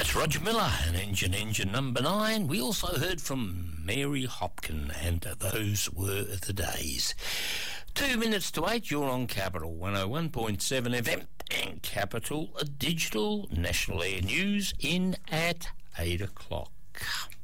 That's Roger Miller and Engine number 9. We also heard from Mary Hopkin, and those were the days. 2 minutes to 8, you're on Capital 101.7 FM and Capital Digital National Air News in at 8 o'clock.